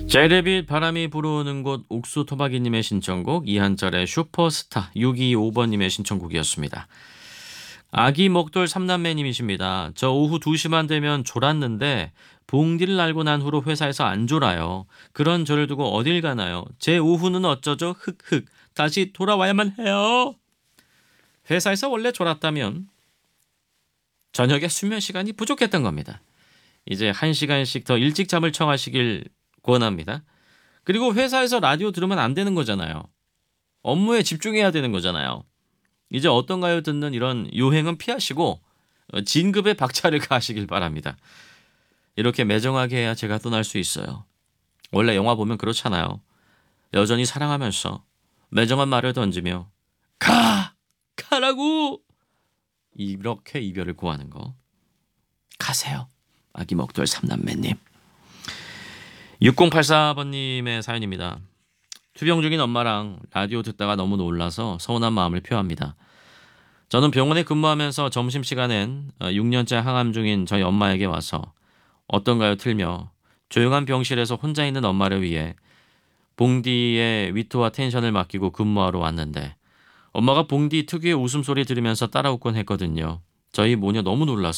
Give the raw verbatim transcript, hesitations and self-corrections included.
제레빗 바람이 불어오는 곳 옥수토박이님의 신청곡 이한철의 슈퍼스타 육이오오 번님의 신청곡이었습니다. 아기 먹돌 삼남매님이십니다. 저 오후 두 시만 되면 졸았는데 봉디를 날고 난 후로 회사에서 안 졸아요. 그런 저를 두고 어딜 가나요? 제 오후는 어쩌죠? 흑흑 다시 돌아와야만 해요. 회사에서 원래 졸았다면 저녁에 수면 시간이 부족했던 겁니다. 이제 한 시간씩 더 일찍 잠을 청하시길 권합니다. 그리고 회사에서 라디오 들으면 안 되는 거잖아요. 업무에 집중해야 되는 거잖아요. 이제 어떤가요? 듣는 이런 요행은 피하시고 진급의 박차를 가하시길 바랍니다. 이렇게 매정하게 해야 제가 떠날 수 있어요. 원래 영화 보면 그렇잖아요. 여전히 사랑하면서 매정한 말을 던지며 가! 가라고! 이렇게 이별을 고하는 거. 가세요. 아기 먹돌 삼남매님. 육공팔사 번님의 사연입니다. 투병 중인 엄마랑 라디오 듣다가 너무 놀라서 서운한 마음을 표합니다. 저는 병원에 근무하면서 점심시간엔 육 년째 항암 중인 저희 엄마에게 와서 어떤가요? 틀며 조용한 병실에서 혼자 있는 엄마를 위해 봉디의 위트와 텐션을 맡기고 근무하러 왔는데 엄마가 봉디 특유의 웃음소리 들으면서 따라 웃곤 했거든요. 저희 모녀 너무 놀라서